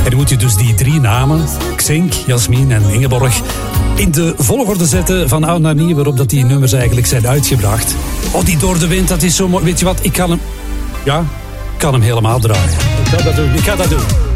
En dan moet je dus die 3 namen, Xink, Jasmin en Ingeborg, in de volgorde zetten van oud naar nieuw, waarop dat die nummers eigenlijk zijn uitgebracht. Oh, die Door de Wind, dat is zo mooi. Weet je wat, ik kan hem helemaal draaien. Ik ga dat doen.